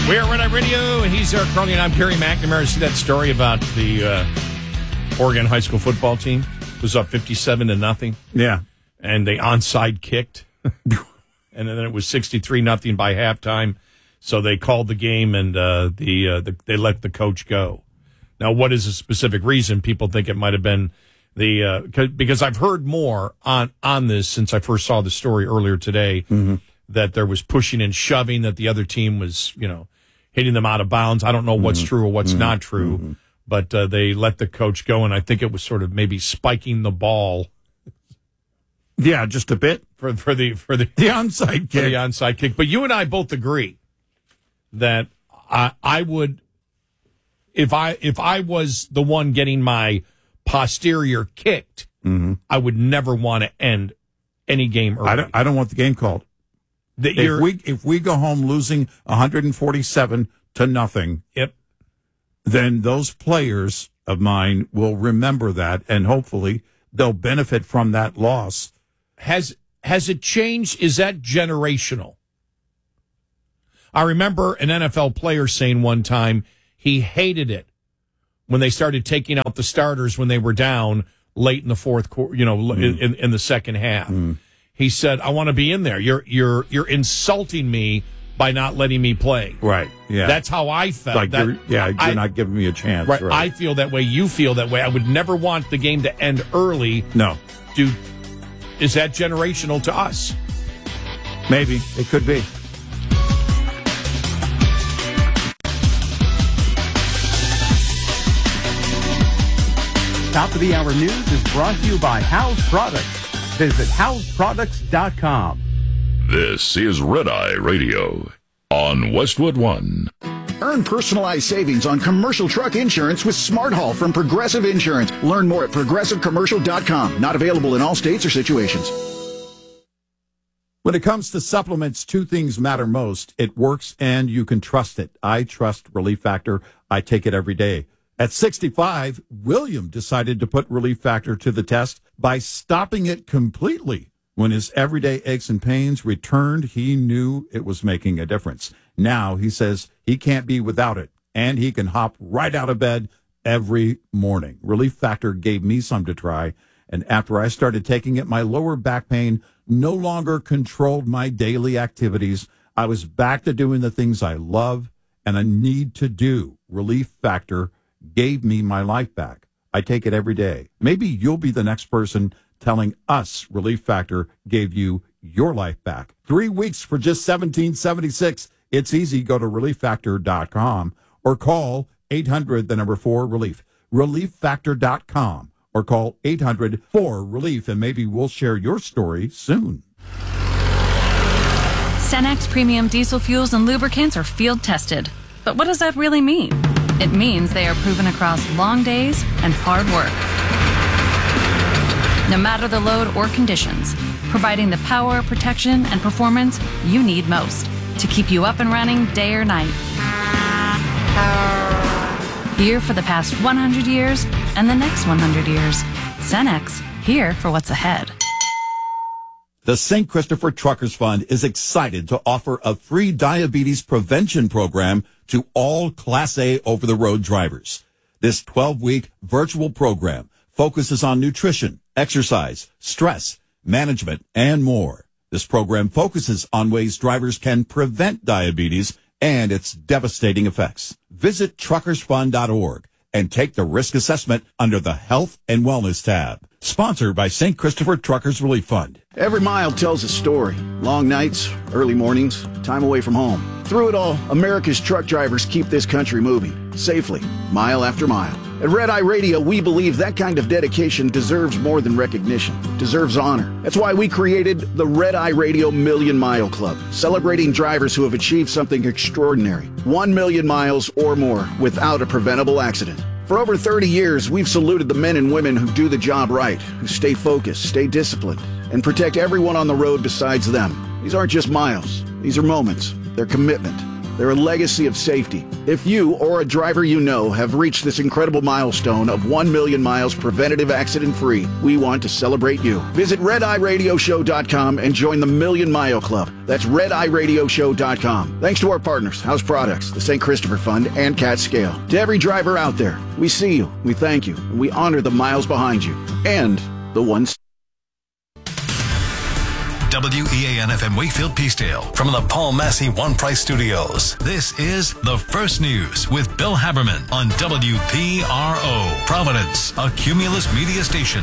We are Red Eye Radio. He's Eric Crowley, and I'm Gary McNamara. See that story about the Oregon high school football team? It was up 57-0. Yeah. And they onside kicked. And then it was 63-0 by halftime. So they called the game, and they let the coach go. Now, what is the specific reason? People think it might have been because I've heard more on this since I first saw the story earlier today, that there was pushing and shoving, that the other team was, hitting them out of bounds. I don't know what's true or what's not true, but they let the coach go, and I think it was sort of maybe spiking the ball. Yeah, just a bit for the onside kick. For the onside kick. But you and I both agree that I would, if I was the one getting my posterior kicked, I would never want to end any game early. I don't want the game called. If we go home losing 147-0, yep, then those players of mine will remember that, and hopefully they'll benefit from that loss. Has it changed? Is that generational? I remember an NFL player saying one time he hated it when they started taking out the starters when they were down late in the fourth quarter, in the second half. He said, "I want to be in there. You're insulting me by not letting me play." Right. Yeah. That's how I felt. You're not giving me a chance. Right. I feel that way. You feel that way. I would never want the game to end early. No. Dude, is that generational to us? Maybe. It could be. Top of the hour news is brought to you by House Products. Visit houseproducts.com. This is Red Eye Radio on Westwood One. Earn personalized savings on commercial truck insurance with Smart Haul from Progressive Insurance. Learn more at progressivecommercial.com. Not available in all states or situations. When it comes to supplements, two things matter most. It works and you can trust it. I trust Relief Factor. I take it every day. At 65, William decided to put Relief Factor to the test by stopping it completely. When his everyday aches and pains returned, he knew it was making a difference. Now he says he can't be without it, and he can hop right out of bed every morning. Relief Factor gave me some to try, and after I started taking it, my lower back pain no longer controlled my daily activities. I was back to doing the things I love and I need to do. Relief Factor gave me my life back. I take it every day. Maybe you'll be the next person telling us Relief Factor gave you your life back. 3 weeks for just $17.76. It's easy. Go to relieffactor.com or call 800-4-RELIEF. Relieffactor.com or call 800-4-RELIEF, and maybe we'll share your story soon. Cenex Premium Diesel Fuels and Lubricants are field tested. But what does that really mean? It means they are proven across long days and hard work. No matter the load or conditions, providing the power, protection, and performance you need most to keep you up and running day or night. Here for the past 100 years and the next 100 years. Cenex, here for what's ahead. The St. Christopher Truckers Fund is excited to offer a free diabetes prevention program to all Class A over-the-road drivers. This 12-week virtual program focuses on nutrition, exercise, stress, management, and more. This program focuses on ways drivers can prevent diabetes and its devastating effects. Visit truckersfund.org and take the risk assessment under the Health and Wellness tab. Sponsored by St. Christopher Truckers Relief Fund. Every mile tells a story. Long nights, early mornings, time away from home. Through it all, America's truck drivers keep this country moving, safely, mile after mile. At Red Eye Radio, we believe that kind of dedication deserves more than recognition, deserves honor. That's why we created the Red Eye Radio Million Mile Club, celebrating drivers who have achieved something extraordinary. 1 million miles or more without a preventable accident. For over 30 years, we've saluted the men and women who do the job right, who stay focused, stay disciplined, and protect everyone on the road besides them. These aren't just miles. These are moments. They're commitment. They're a legacy of safety. If you or a driver you know have reached this incredible milestone of 1 million miles preventative accident-free, we want to celebrate you. Visit RedEyeRadioShow.com and join the Million Mile Club. That's RedEyeRadioShow.com. Thanks to our partners, House Products, the St. Christopher Fund, and Cat Scale. To every driver out there, we see you, we thank you, and we honor the miles behind you and the ones. WEAN-FM Wakefield Peacedale from the Paul Massey One Price Studios. This is The First News with Bill Haberman on WPRO, Providence, a Cumulus media station.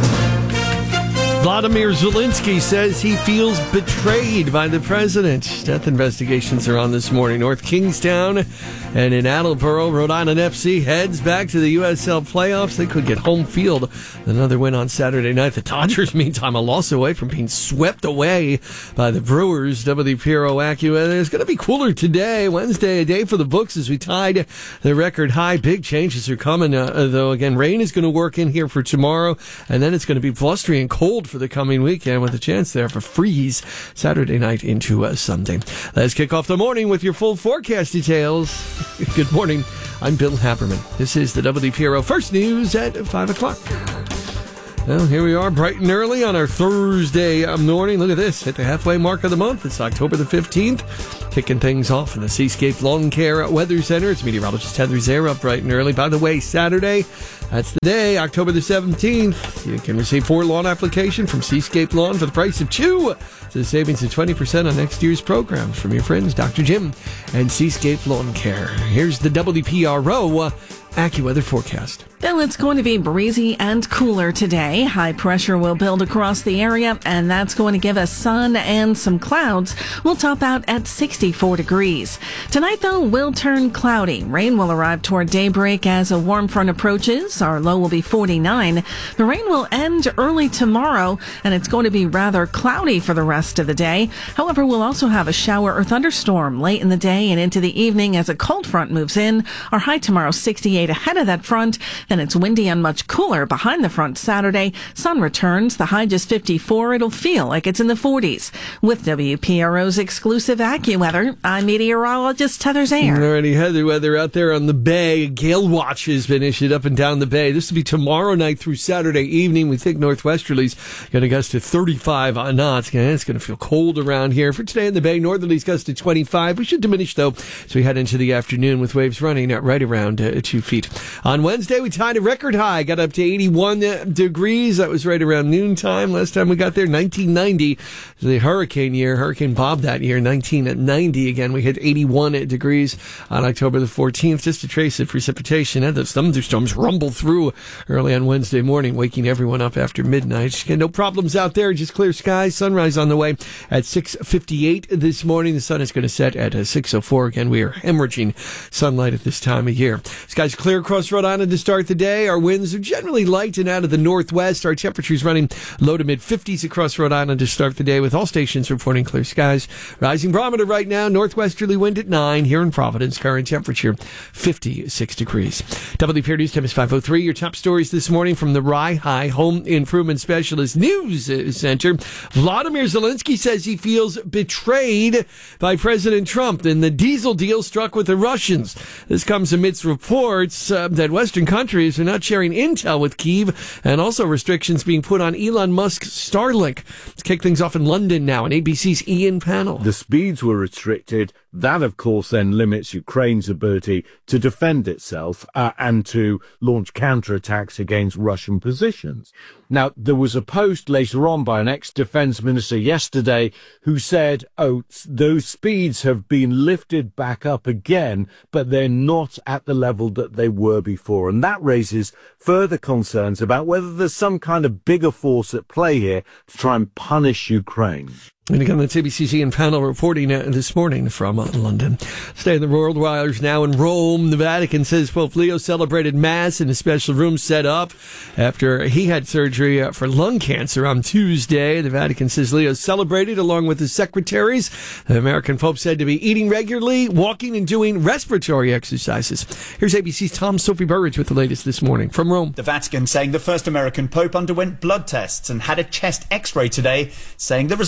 Vladimir Zelensky says he feels betrayed by the president. Death investigations are on this morning. North Kingstown and in Attleboro, Rhode Island FC heads back to the USL playoffs. They could get home field. Another win on Saturday night. The Dodgers, meantime, a loss away from being swept away by the Brewers. WPRO AccuWeather. It's going to be cooler today, Wednesday, a day for the books as we tied the record high. Big changes are coming, though. Again, rain is going to work in here for tomorrow, and then it's going to be blustery and cold for the coming weekend with a chance there for freeze Saturday night into Sunday. Let's kick off the morning with your full forecast details. Good morning. I'm Bill Haberman. This is the WPRO First News at 5 o'clock. Well, here we are bright and early on our Thursday morning. Look at this. Hit the halfway mark of the month. It's October the 15th. Kicking things off in the Seascape Lawn Care Weather Center. It's meteorologist Heather Zare up bright and early. By the way, Saturday, that's the day, October the 17th. You can receive 4 lawn application from Seascape Lawn for the price of 2. It's a savings of 20% on next year's programs from your friends Dr. Jim and Seascape Lawn Care. Here's the WPRO AccuWeather forecast. Bill, it's going to be breezy and cooler today. High pressure will build across the area, and that's going to give us sun and some clouds. We'll top out at 64 degrees. Tonight, though, will turn cloudy. Rain will arrive toward daybreak as a warm front approaches. Our low will be 49. The rain will end early tomorrow, and it's going to be rather cloudy for the rest of the day. However, we'll also have a shower or thunderstorm late in the day and into the evening as a cold front moves in. Our high tomorrow, 68 ahead of that front. Then it's windy and much cooler behind the front Saturday. Sun returns, the high just 54. It'll feel like it's in the 40s. With WPRO's exclusive AccuWeather, I'm meteorologist Heather Zare. Alrighty, Heather, weather out there on the bay. A gale watch has been issued up and down the bay. This will be tomorrow night through Saturday evening. We think northwesterlies going to gust to 35 knots. It's going to feel cold around here. For today in the bay, northerlies gust to 25. We should diminish, though, as we head into the afternoon with waves running at right around 2 feet. On Wednesday, we tied a record high, got up to 81 degrees. That was right around noontime. Last time we got there, 1990, the hurricane year, Hurricane Bob that year, 1990. Again, we hit 81 degrees on October the 14th. Just a trace of precipitation. And the thunderstorms rumble through early on Wednesday morning, waking everyone up after midnight. No problems out there, just clear skies. Sunrise on the way at 6:58 this morning. The sun is going to set at 6:04. Again, we are hemorrhaging sunlight at this time of year. Skies clear across Rhode Island to start the day. Our winds are generally light and out of the northwest. Our temperatures running low to mid 50s across Rhode Island to start the day, with all stations reporting clear skies. Rising barometer right now, northwesterly wind at 9 here in Providence. Current temperature 56 degrees. WPR News time is 5:03. Your top stories this morning from the Rye High Home Improvement Specialist News Center. Vladimir Zelensky says he feels betrayed by President Trump in the diesel deal struck with the Russians. This comes amidst reports that Western countries are not sharing intel with Kyiv, and also restrictions being put on Elon Musk's Starlink. Let's kick things off in London now on ABC's Ian Pannell. The speeds were restricted. That, of course, then limits Ukraine's ability to defend itself and to launch counterattacks against Russian positions. Now, there was a post later on by an ex-defense minister yesterday who said, those speeds have been lifted back up again, but they're not at the level that they were before. And that raises further concerns about whether there's some kind of bigger force at play here to try and punish Ukraine. And again, that's ABC's Ian Pannell reporting this morning from London. Stay in the world wires now in Rome. The Vatican says Pope Leo celebrated Mass in a special room set up after he had surgery for lung cancer on Tuesday. The Vatican says Leo celebrated along with his secretaries. The American Pope said to be eating regularly, walking, and doing respiratory exercises. Here's ABC's Tom Sophie Burridge with the latest this morning from Rome. The Vatican saying the first American Pope underwent blood tests and had a chest x-ray today, saying the results were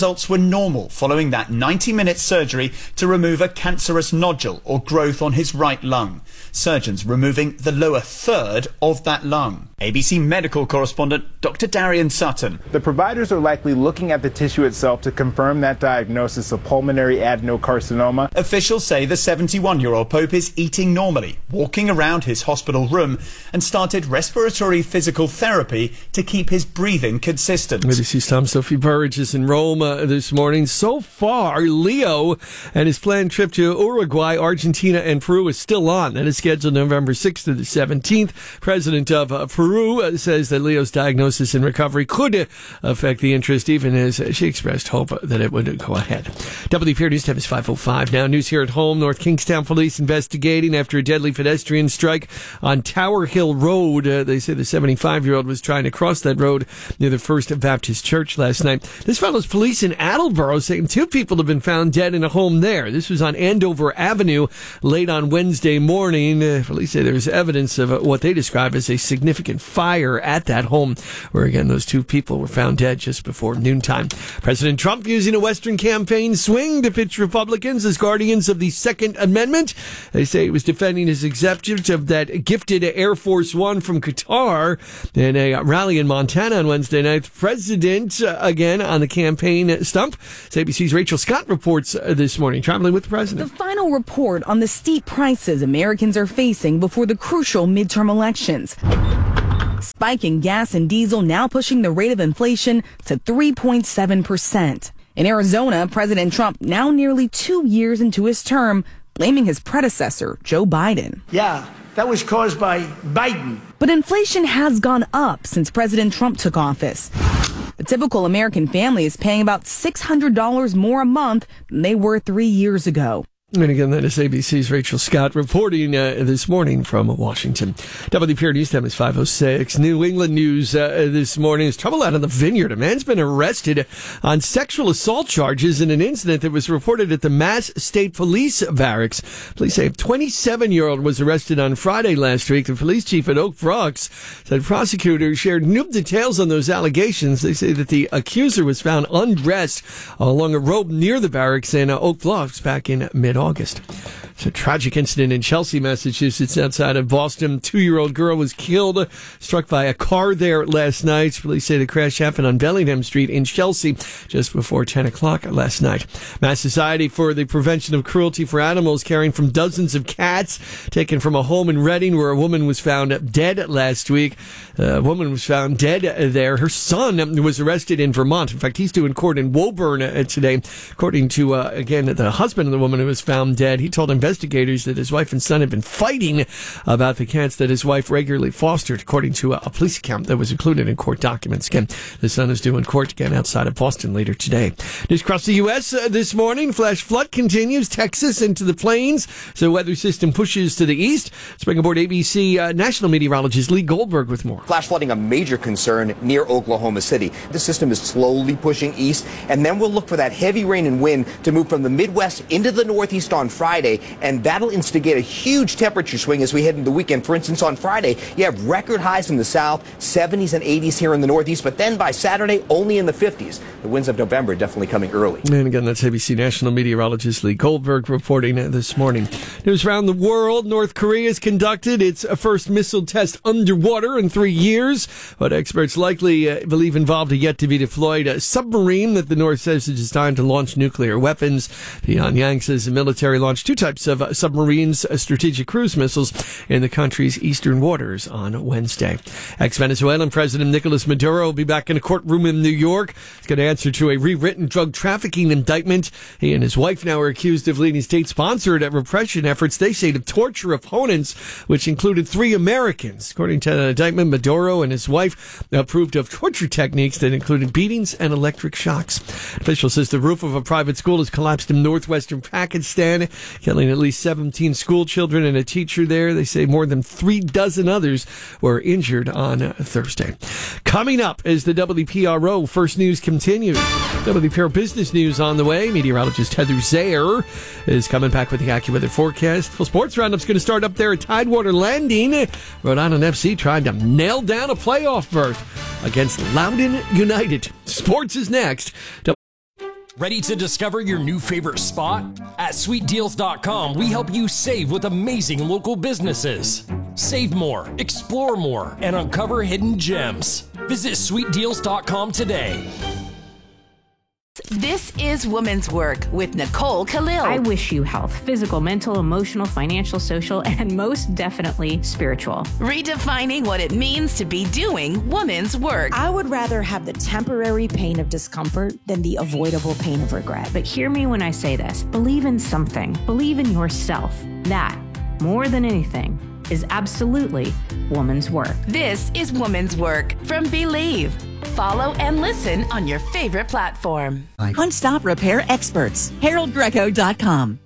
become normal following that 90-minute surgery to remove a cancerous nodule or growth on his right lung. Surgeons removing the lower third of that lung. ABC medical correspondent Dr. Darian Sutton. The providers are likely looking at the tissue itself to confirm that diagnosis of pulmonary adenocarcinoma. Officials say the 71-year-old Pope is eating normally, walking around his hospital room, and started respiratory physical therapy to keep his breathing consistent. ABC's Tom Sophie Burridge is in Rome this morning. So far, Leo and his planned trip to Uruguay, Argentina, and Peru is still on. That is scheduled November 6th to the 17th. President of Peru says that Leo's diagnosis and recovery could affect the interest, even as she expressed hope that it would go ahead. WPR News Time is 5:05 now. News here at home. North Kingstown police investigating after a deadly pedestrian strike on Tower Hill Road. They say the 75-year-old was trying to cross that road near the First Baptist Church last night. This follows police in Attleboro saying 2 people have been found dead in a home there. This was on Andover Avenue late on Wednesday morning. Police say there's evidence of what they describe as a significant fire at that home, where again those 2 people were found dead just before noontime. President Trump using a Western campaign swing to pitch Republicans as guardians of the Second Amendment. They say he was defending his acceptance of that gifted Air Force One from Qatar in a rally in Montana on Wednesday night. The president again on the campaign stump. ABC's Rachel Scott reports this morning, traveling with the president. The final report on the steep prices Americans are facing before the crucial midterm elections. Spiking gas and diesel now pushing the rate of inflation to 3.7%. In Arizona, President Trump, now nearly 2 years into his term, blaming his predecessor, Joe Biden. Yeah, that was caused by Biden. But inflation has gone up since President Trump took office. The typical American family is paying about $600 more a month than they were 3 years ago. And again, that is ABC's Rachel Scott reporting this morning from Washington. WPR News Time is 5:06. New England news this morning is trouble out in the Vineyard. A man's been arrested on sexual assault charges in an incident that was reported at the Mass State Police Barracks. Police say a 27-year-old was arrested on Friday last week. The police chief at Oak Brook said prosecutors shared new details on those allegations. They say that the accuser was found undressed along a road near the barracks in Oak Brook back in mid-August. It's a tragic incident in Chelsea, Massachusetts, outside of Boston. 2-year-old girl was killed, struck by a car there last night. Police say the crash happened on Bellingham Street in Chelsea just before 10 o'clock last night. Mass Society for the Prevention of Cruelty for Animals caring from dozens of cats taken from a home in Reading where a woman was found dead last week. A woman was found dead there. Her son was arrested in Vermont. In fact, he's due in court in Woburn today. According to, again, the husband of the woman who was found dead, he told investigators that his wife and son had been fighting about the cats that his wife regularly fostered, according to a police account that was included in court documents. Again, the son is due in court again outside of Boston later today. News across the U.S. This morning. Flash flood continues. Texas into the plains. So weather system pushes to the east. Let's bring aboard ABC national meteorologist Lee Goldberg with more. Flash flooding, a major concern near Oklahoma City. The system is slowly pushing east, and then we'll look for that heavy rain and wind to move from the Midwest into the Northeast on Friday, and that'll instigate a huge temperature swing as we head into the weekend. For instance, on Friday, you have record highs in the south, 70s and 80s here in the Northeast, but then by Saturday, only in the 50s. The winds of November definitely coming early. And again, that's ABC national meteorologist Lee Goldberg reporting this morning. News around the world. North Korea has conducted its first missile test underwater in 3 years. What experts likely believe involved a yet-to-be-deployed submarine that the North says is designed to launch nuclear weapons. Pyongyang says the military launched 2 types of submarines, strategic cruise missiles, in the country's eastern waters on Wednesday. Ex-Venezuelan President Nicolas Maduro will be back in a courtroom in New York. He's going to answer to a rewritten drug trafficking indictment. He and his wife now are accused of leading state-sponsored repression efforts, they say, to torture opponents, which included 3 Americans. According to the indictment, Maduro and his wife approved of torture techniques that included beatings and electric shocks. Officials says the roof of a private school has collapsed in northwestern Pakistan, killing at least 17 school children and a teacher there. They say more than 36 others were injured on Thursday. Coming up is the WPRO First News continues. WPRO Business News on the way. Meteorologist Heather Zayer is coming back with the AccuWeather forecast. Full sports roundup's going to start up there at Tidewater Landing. Rhode Island FC trying to nail down a playoff berth against Loudoun United. Sports is next. Ready to discover your new favorite spot? At sweetdeals.com, we help you save with amazing local businesses. Save more, explore more, and uncover hidden gems. Visit sweetdeals.com today. This is Women's Work with Nicole Khalil. I wish you health, physical, mental, emotional, financial, social, and most definitely spiritual. Redefining what it means to be doing women's work. I would rather have the temporary pain of discomfort than the avoidable pain of regret. But hear me when I say this. Believe in something. Believe in yourself. That, more than anything, is absolutely woman's work. This is Woman's Work from Believe. Follow and listen on your favorite platform. One-stop repair experts. HaroldGreco.com.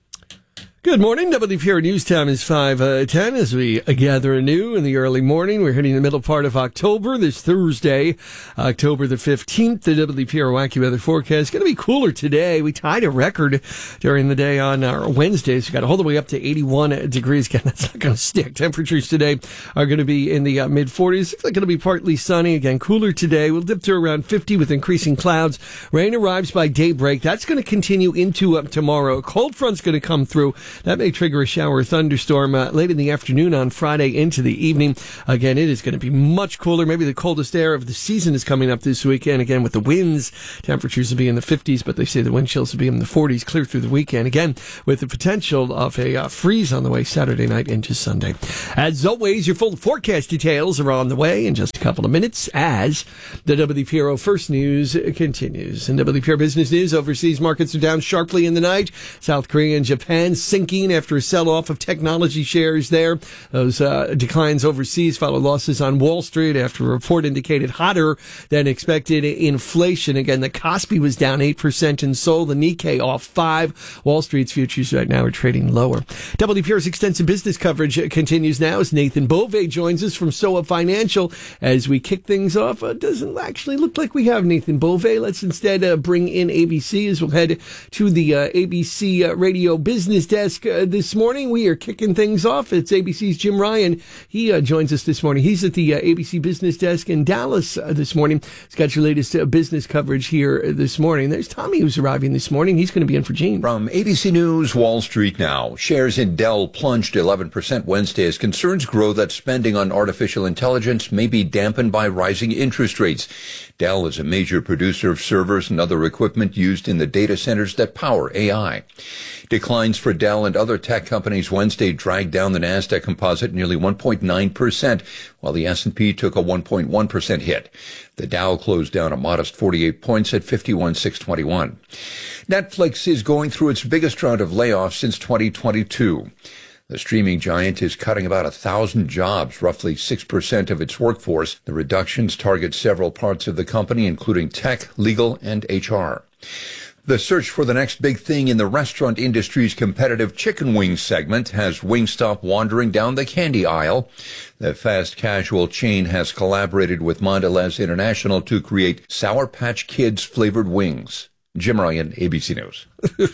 Good morning. WPR News Time is 5:10 as we gather anew in the early morning. We're hitting the middle part of October this Thursday, October the 15th. The WPR AccuWeather forecast is going to be cooler today. We tied a record during the day on our Wednesdays. We got all the way up to 81 degrees. Again, that's not going to stick. Temperatures today are going to be in the mid-40s. It's going to be partly sunny. Again, cooler today. We'll dip to around 50 with increasing clouds. Rain arrives by daybreak. That's going to continue into tomorrow. A cold front's going to come through. That may trigger a shower or thunderstorm late in the afternoon on Friday into the evening. Again, it is going to be much cooler. Maybe the coldest air of the season is coming up this weekend. Again, with the winds, temperatures will be in the 50s, but they say the wind chills will be in the 40s clear through the weekend. Again, with the potential of a freeze on the way Saturday night into Sunday. As always, your full forecast details are on the way in just a couple of minutes as the WPRO First News continues. In WPR Business News, overseas markets are down sharply in the night. South Korea and Japan sinking after a sell-off of technology shares there. Those declines overseas follow losses on Wall Street after a report indicated hotter than expected inflation. Again, the Kospi was down 8% in Seoul, the Nikkei off 5%. Wall Street's futures right now are trading lower. WPR's extensive business coverage continues now as Nathan Bove joins us from SOA Financial. As we kick things off, it doesn't actually look like we have Nathan Bove. Let's instead bring in ABC as we'll head to the ABC Radio Business Desk. This morning, we are kicking things off. It's ABC's Jim Ryan. He joins us this morning. He's at the ABC Business Desk in Dallas this morning. He's got your latest business coverage here this morning. There's Tommy who's arriving this morning. He's going to be in for Gene. From ABC News, Wall Street now. Shares in Dell plunged 11% Wednesday as concerns grow that spending on artificial intelligence may be dampened by rising interest rates. Dell is a major producer of servers and other equipment used in the data centers that power AI. Declines for Dell and other tech companies Wednesday dragged down the Nasdaq Composite nearly 1.9%, while the S&P took a 1.1% hit. The Dow closed down a modest 48 points at 51,621. Netflix is going through its biggest round of layoffs since 2022. The streaming giant is cutting about 1,000 jobs, roughly 6% of its workforce. The reductions target several parts of the company, including tech, legal, and HR. The search for the next big thing in the restaurant industry's competitive chicken wing segment has Wingstop wandering down the candy aisle. The fast casual chain has collaborated with Mondelez International to create Sour Patch Kids flavored wings. Jim Ryan, ABC News.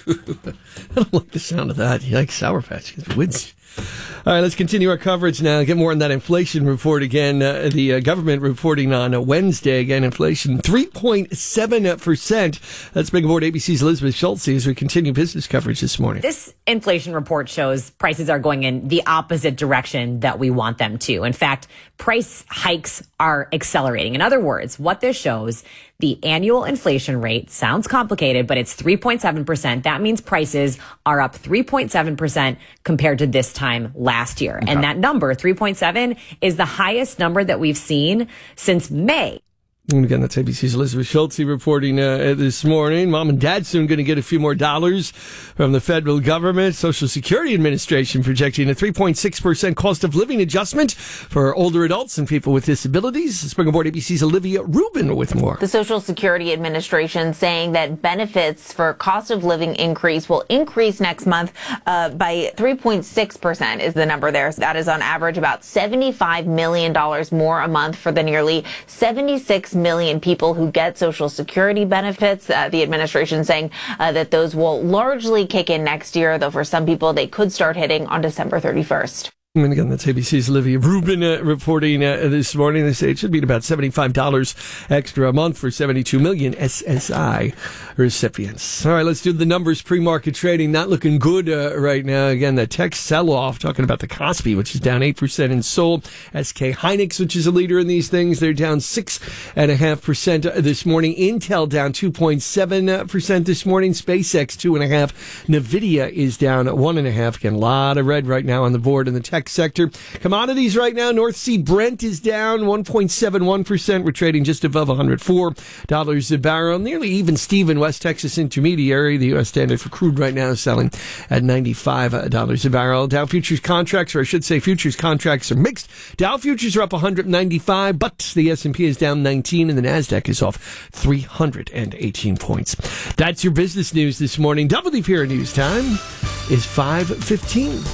I don't like the sound of that. You like Sour Patch Kids. All right, let's continue our coverage now. Get more on that inflation report again. The government reporting on Wednesday. Again, inflation 3.7%. Let's bring aboard ABC's Elizabeth Schultz as we continue business coverage this morning. This inflation report shows prices are going in the opposite direction that we want them to. In fact, price hikes are accelerating. In other words, what this shows, the annual inflation rate sounds complicated, but it's 3.7%. That means prices are up 3.7% compared to this time last year. Okay. And that number, 3.7, is the highest number that we've seen since May. And again, that's ABC's Elizabeth Schultz reporting this morning. Mom and Dad soon going to get a few more dollars from the federal government. Social Security Administration projecting a 3.6% cost of living adjustment for older adults and people with disabilities. Let's bring aboard ABC's Olivia Rubin with more. The Social Security Administration saying that benefits for cost of living increase will increase next month by 3.6% is the number there. So that is on average about $75 million more a month for the nearly 76 million people who get Social Security benefits. The administration saying that those will largely kick in next year, though for some people they could start hitting on December 31st. And again, that's ABC's Olivia Rubin reporting this morning. They say it should be about $75 extra a month for 72 million SSI recipients. All right, let's do the numbers. Pre-market trading not looking good right now. Again, the tech sell-off, talking about the Kospi, which is down 8% in Seoul. SK Hynix, which is a leader in these things, they're down 6.5% this morning. Intel down 2.7% this morning. SpaceX 2.5%. NVIDIA is down 1.5%. Again, a lot of red right now on the board in the tech sector. Commodities right now, North Sea Brent is down 1.71%. We're trading just above $104 a barrel. Nearly even Steven, West Texas Intermediary, the U.S. standard for crude right now, is selling at $95 a barrel. Dow futures contracts, or I should say futures contracts, are mixed. Dow futures are up 195, but the S&P is down 19 and the NASDAQ is off 318 points. That's your business news this morning. WPR News Time is 5:15.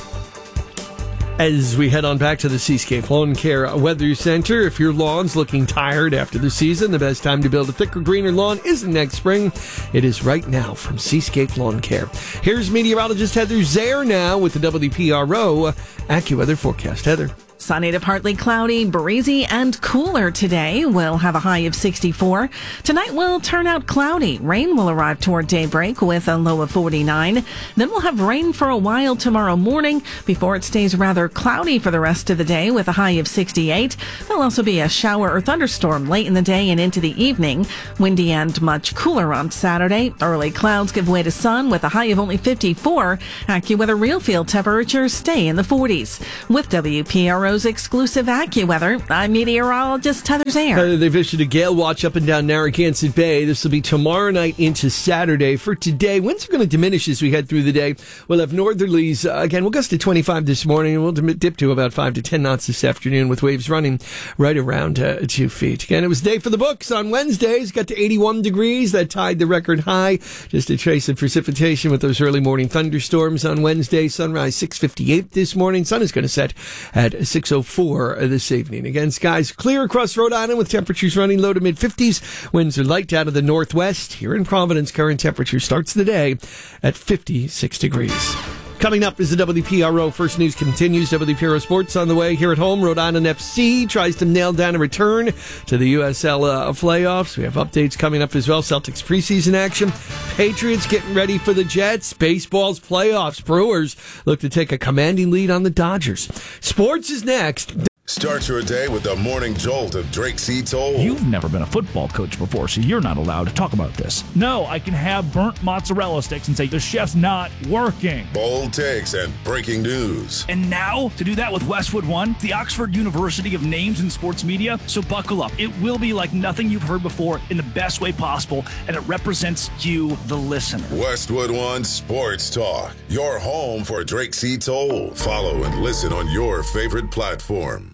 As we head on back to the Seascape Lawn Care Weather Center, if your lawn's looking tired after the season, the best time to build a thicker, greener lawn isn't next spring. It is right now from Seascape Lawn Care. Here's meteorologist Heather Zaire now with the WPRO AccuWeather forecast. Heather. Sunny to partly cloudy, breezy, and cooler today. We'll have a high of 64. Tonight will turn out cloudy. Rain will arrive toward daybreak with a low of 49. Then we'll have rain for a while tomorrow morning before it stays rather cloudy for the rest of the day with a high of 68. There'll also be a shower or thunderstorm late in the day and into the evening. Windy and much cooler on Saturday. Early clouds give way to sun with a high of only 54. AccuWeather real field temperatures stay in the 40s. With WPRO's exclusive AccuWeather, I'm meteorologist Heather Zaire. They've issued a gale watch up and down Narragansett Bay. This will be tomorrow night into Saturday. For today, winds are going to diminish as we head through the day. We'll have northerlies. Again, we'll gust to 25 this morning, and we'll dip to about 5 to 10 knots this afternoon with waves running right around 2 feet. Again, it was a day for the books on Wednesdays. Got to 81 degrees. That tied the record high. Just a trace of precipitation with those early morning thunderstorms on Wednesday. Sunrise 6:58 this morning. Sun is going to set at 6:04 this evening. Again, skies clear across Rhode Island with temperatures running low to mid-50s. Winds are light out of the northwest. Here in Providence, current temperature starts the day at 56 degrees. Coming up as the WPRO First News continues. WPRO Sports on the way here at home. Rhode Island FC tries to nail down a return to the USL playoffs. We have updates coming up as well. Celtics preseason action. Patriots getting ready for the Jets. Baseball's playoffs. Brewers look to take a commanding lead on the Dodgers. Sports is next. Start your day with the morning jolt of Drake C. Toll. You've never been a football coach before, so you're not allowed to talk about this. No, I can have burnt mozzarella sticks and say the chef's not working. Bold takes and breaking news. And now, to do that with Westwood One, the Oxford University of Names in Sports Media. So buckle up. It will be like nothing you've heard before in the best way possible, and it represents you, the listener. Westwood One Sports Talk. Your home for Drake C. Toll. Follow and listen on your favorite platform.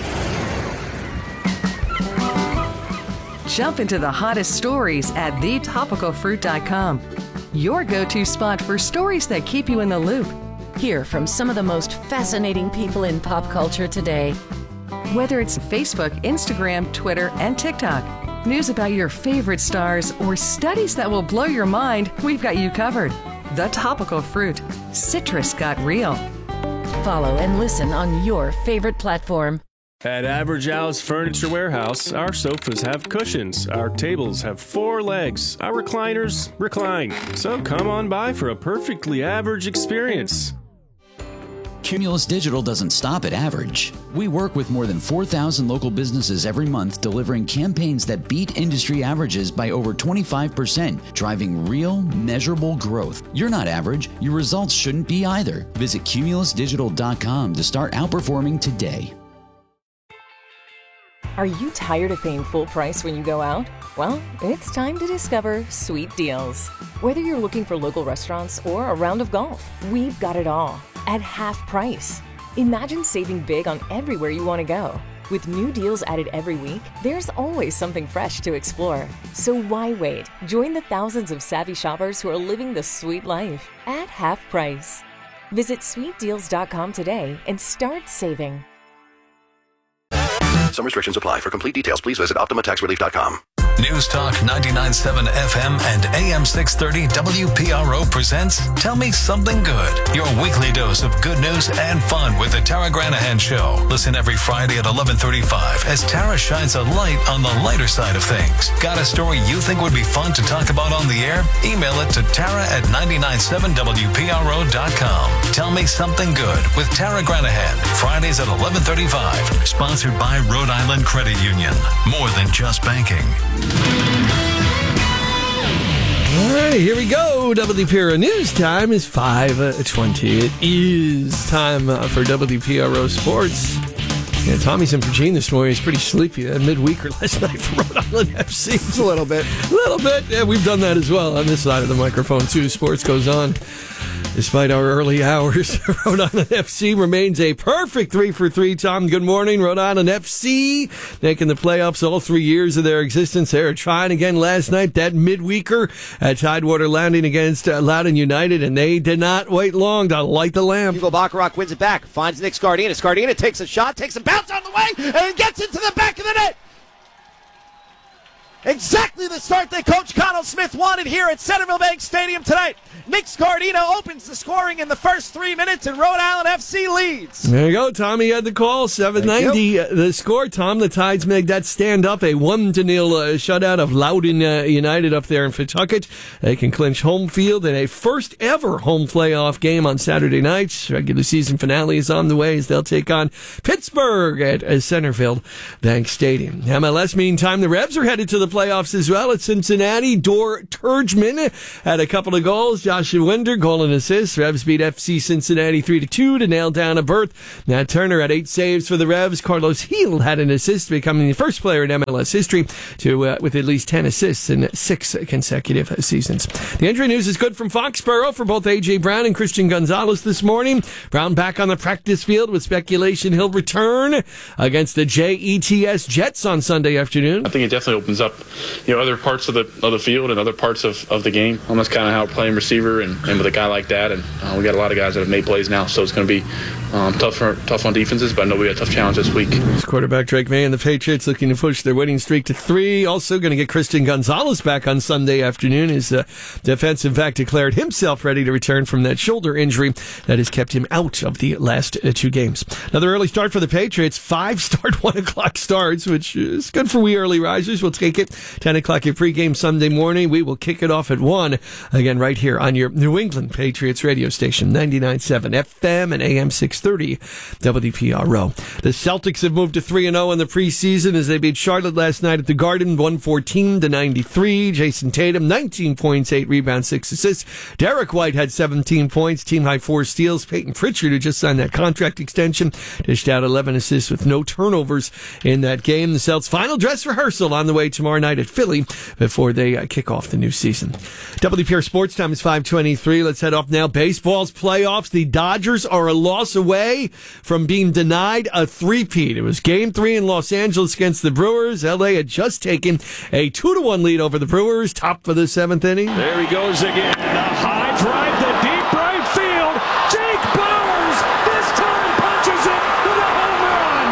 Jump into the hottest stories at thetopicalfruit.com. Your go-to spot for stories that keep you in the loop. Hear from some of the most fascinating people in pop culture today. Whether it's Facebook, Instagram, Twitter, and TikTok, news about your favorite stars, or studies that will blow your mind, we've got you covered. The Topical Fruit. Citrus got real. Follow and listen on your favorite platform. At Average Al's Furniture Warehouse, our sofas have cushions, our tables have 4 legs, our recliners recline. So come on by for a perfectly average experience. Cumulus Digital doesn't stop at average. We work with more than 4,000 local businesses every month, delivering campaigns that beat industry averages by over 25%, driving real, measurable growth. You're not average. Your results shouldn't be either. Visit cumulusdigital.com to start outperforming today. Are you tired of paying full price when you go out? Well, it's time to discover Sweet Deals. Whether you're looking for local restaurants or a round of golf, we've got it all at half price. Imagine saving big on everywhere you want to go. With new deals added every week, there's always something fresh to explore. So why wait? Join the thousands of savvy shoppers who are living the sweet life at half price. Visit sweetdeals.com today and start saving. Some restrictions apply. For complete details, please visit OptimaTaxRelief.com. News Talk 99.7 FM and AM 630 WPRO presents Tell Me Something Good, your weekly dose of good news and fun with the Tara Granahan Show. Listen every Friday at 11:35 as Tara shines a light on the lighter side of things. Got a story you think would be fun to talk about on the air? Email it to tara@997wpro.com. Tell Me Something Good with Tara Granahan, Fridays at 11:35. Sponsored by Rhode Island Credit Union. More than just banking. All right, here we go. WPRO News time is 5:20. It is time for WPRO Sports. Yeah, Tommy's in Virginia this morning. He's pretty sleepy. That midweeker last night for Rhode Island FC. Just a little bit. Yeah, we've done that as well on this side of the microphone, too. Sports goes on. Despite our early hours, Rhode Island FC remains a perfect 3-for-3. Tom, good morning. Rhode Island FC making the playoffs all 3 years of their existence. They were trying again last night, that midweeker at Tidewater Landing against Loudoun United, and they did not wait long to light the lamp. Hugo Bacharach wins it back, finds Nick Scardina. Scardina takes a shot, takes a bounce on the way, and gets into the back of the net. Exactly the start that Coach Connell Smith wanted here at Centerville Bank Stadium tonight. Nick Scardino opens the scoring in the first 3 minutes, and Rhode Island FC leads. There you go. Tommy had the call. 7:90 the score. Tom, the Tides make that stand up. A 1-0 shutout of Loudoun United up there in Pawtucket. They can clinch home field in a first ever home playoff game on Saturday night. Regular season finale is on the way as they'll take on Pittsburgh at Centerville Bank Stadium. MLS, meantime, the Revs are headed to the playoffs as well at Cincinnati. Dor Turgeman had a couple of goals. Joshua Winder, goal and assist. Revs beat FC Cincinnati 3-2 to nail down a berth. Nat Turner had 8 saves for the Revs. Carlos Heel had an assist, becoming the first player in MLS history to with at least 10 assists in 6 consecutive seasons. The injury news is good from Foxborough for both A.J. Brown and Christian Gonzalez this morning. Brown back on the practice field with speculation he'll return against the JETS Jets on Sunday afternoon. I think it definitely opens up other parts of the field and other parts of the game. Almost kind of how playing receiver and with a guy like that, and we got a lot of guys that have made plays now, so it's going to be tough on defenses, but I know we got a tough challenge this week. Quarterback Drake May and the Patriots looking to push their winning streak to 3. Also going to get Christian Gonzalez back on Sunday afternoon. His defensive back declared himself ready to return from that shoulder injury that has kept him out of the last 2 games. Another early start for the Patriots. 5 start 1 o'clock starts, which is good for we early risers. We'll take it. 10 o'clock your pregame Sunday morning. We will kick it off at 1 again right here on your New England Patriots radio station, 99.7 FM and AM 630 WPRO. The Celtics have moved to 3-0 in the preseason as they beat Charlotte last night at the Garden, 114-93. Jason Tatum, 19 points, 8 rebounds, 6 assists. Derek White had 17 points, team high 4 steals. Peyton Pritchard, who just signed that contract extension, dished out 11 assists with no turnovers in that game. The Celtics' final dress rehearsal on the way tomorrow night at Philly before they kick off the new season. WPR Sports Time is 5:23. Let's head off now. Baseball's playoffs. The Dodgers are a loss away from being denied a three-peat. It was Game 3 in Los Angeles against the Brewers. LA had just taken a 2-1 lead over the Brewers. Top of the 7th inning. There he goes again. A high drive to deep right field. Jake Bauers this time punches it with a home run.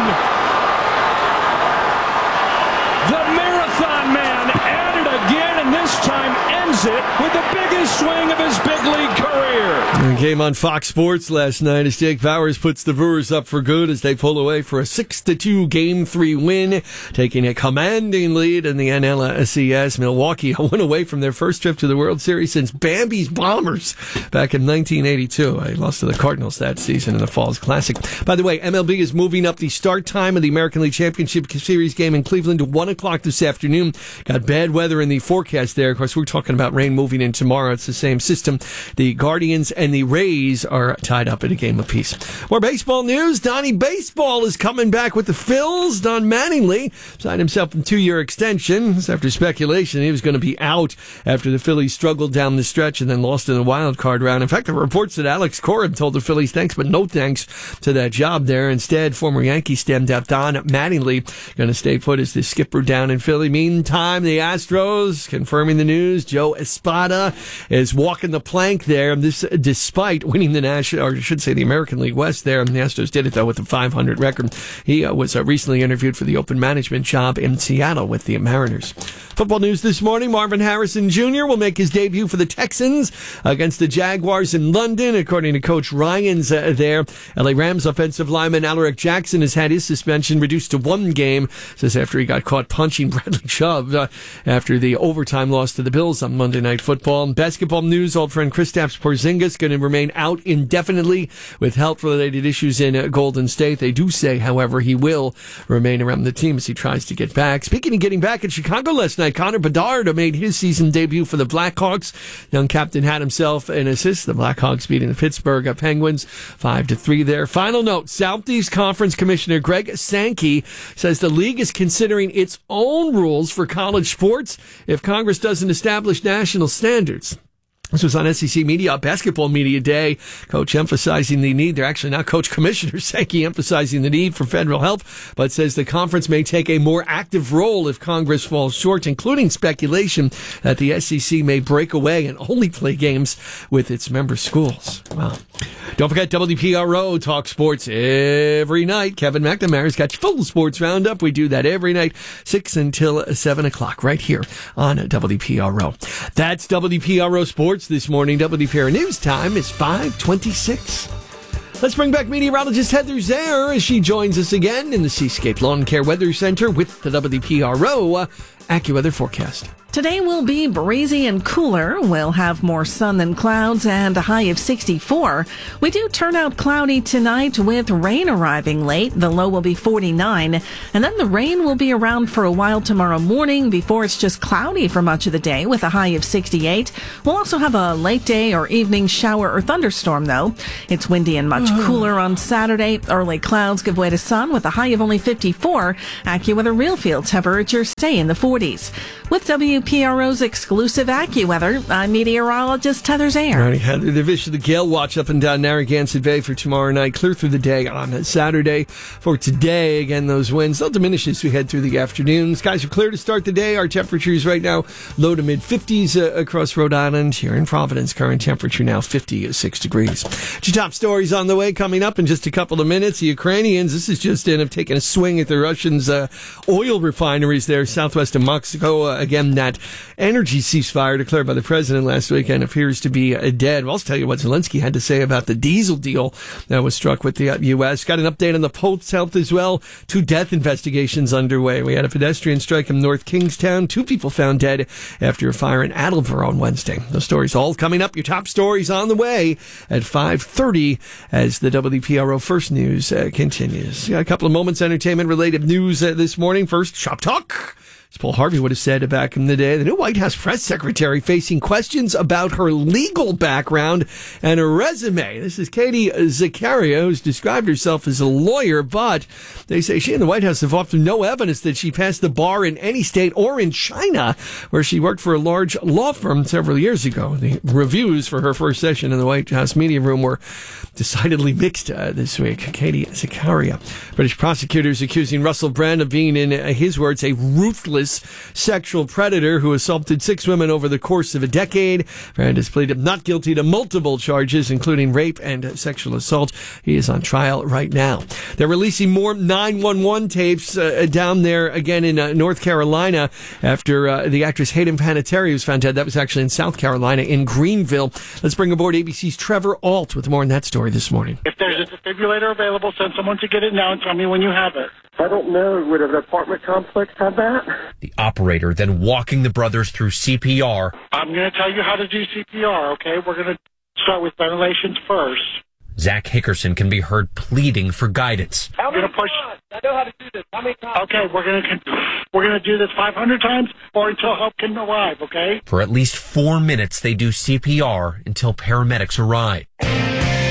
The Marathon Man at it again, and this time ends it with the biggest swing of his big league career. Game on Fox Sports last night as Jake Bauers puts the Brewers up for good as they pull away for a 6-2 Game 3 win, taking a commanding lead in the NLCS. Milwaukee went away from their first trip to the World Series since Bambi's Bombers back in 1982. They lost to the Cardinals that season in the Falls Classic. By the way, MLB is moving up the start time of the American League Championship Series game in Cleveland to 1 o'clock this afternoon. Got bad weather in the forecast there. Of course, we're talking about rain moving in tomorrow. It's the same system. The Guardians and the Rays are tied up in a game apiece. More baseball news. Donnie Baseball is coming back with the Phils. Don Mattingly signed himself a 2-year extension. After speculation, he was going to be out after the Phillies struggled down the stretch and then lost in the wild card round. In fact, there were reports that Alex Cora told the Phillies thanks, but no thanks to that job there. Instead, former Yankee stemmed out Don Mattingly going to stay put as the skipper down in Philly. Meantime, the Astros confirming the news. Joe Espada is walking the plank there. This despite despite winning the National, or I should say the American League West there. The Astros did it, though, with a .500 record. He was recently interviewed for the open management job in Seattle with the Mariners. Football news this morning, Marvin Harrison Jr. will make his debut for the Texans against the Jaguars in London, according to Coach Ryans there. LA Rams offensive lineman Alaric Jackson has had his suspension reduced to 1 game, says after he got caught punching Bradley Chubb after the overtime loss to the Bills on Monday Night Football. Basketball news, old friend Kristaps Porzingis going to remain out indefinitely with health-related issues in Golden State. They do say, however, he will remain around the team as he tries to get back. Speaking of getting back in Chicago last night, Connor Bedard made his season debut for the Blackhawks. Young captain had himself an assist. The Blackhawks beating the Pittsburgh Penguins 5-3 there. Final note, Southeast Conference Commissioner Greg Sankey says the league is considering its own rules for college sports if Congress doesn't establish national standards. This was on SEC Media, Basketball Media Day. Coach emphasizing the need. They're actually not Coach Commissioner Sankey emphasizing the need for federal help, but says the conference may take a more active role if Congress falls short, including speculation that the SEC may break away and only play games with its member schools. Wow. Don't forget WPRO Talk Sports every night. Kevin McNamara's got your full sports roundup. We do that every night, 6 until 7 o'clock, right here on WPRO. That's WPRO Sports this morning. WPRO News time is 5:26. Let's bring back meteorologist Heather Zaire as she joins us again in the Seascape Lawn Care Weather Center with the WPRO AccuWeather forecast. Today will be breezy and cooler. We'll have more sun than clouds and a high of 64. We do turn out cloudy tonight with rain arriving late. The low will be 49. And then the rain will be around for a while tomorrow morning before it's just cloudy for much of the day with a high of 68. We'll also have a late day or evening shower or thunderstorm, though. It's windy and much cooler on Saturday. Early clouds give way to sun with a high of only 54. AccuWeather real field temperature stay in the 40s. With WPRO's exclusive AccuWeather, I'm meteorologist Heather Zaire. All right, Heather, the Vish of the Gale watch up and down Narragansett Bay for tomorrow night. Clear through the day on Saturday. For today, again, those winds, they'll diminish as we head through the afternoon. Skies are clear to start the day. Our temperatures right now, low to mid-50s across Rhode Island. Here in Providence, current temperature now 56 degrees. Your top stories on the way coming up in just a couple of minutes. The Ukrainians, this is just in, have taken a swing at the Russians' oil refineries there southwest of Mexico. Again, that energy ceasefire declared by the president last weekend appears to be dead. We'll also tell you what Zelensky had to say about the diesel deal that was struck with the U.S. Got an update on the Post Health as well. 2 death investigations underway. We had a pedestrian strike in North Kingstown. 2 people found dead after a fire in Attleboro on Wednesday. Those stories all coming up. Your top stories on the way at 5:30 as the WPRO First News continues. Got a couple of moments entertainment-related news this morning. First, Shop Talk. As Paul Harvey would have said back in the day, the new White House press secretary facing questions about her legal background and her resume. This is Katie Zakaria, who's described herself as a lawyer, but they say she and the White House have offered no evidence that she passed the bar in any state or in China, where she worked for a large law firm several years ago. The reviews for her first session in the White House media room were decidedly mixed this week. Katie Zakaria. British prosecutors accusing Russell Brand of being, in his words, a ruthless sexual predator who assaulted 6 women over the course of a decade. Brand has pleaded not guilty to multiple charges, including rape and sexual assault. He is on trial right now. They're releasing more 911 tapes down there again in North Carolina after the actress Hayden Panettiere was found dead. That was actually in South Carolina, in Greenville. Let's bring aboard ABC's Trevor Ault with more on that story this morning. If there's a defibrillator available, send someone to get it now and tell me when you have it. I don't know. Would an apartment complex have that? The operator then walking the brothers through CPR. I'm going to tell you how to do CPR, okay? We're going to start with ventilations first. Zach Hickerson can be heard pleading for guidance. I'm going to push. I know how to do this. How many times? Okay, we're going to do this 500 times or until help can arrive, okay? For at least 4 minutes, they do CPR until paramedics arrive.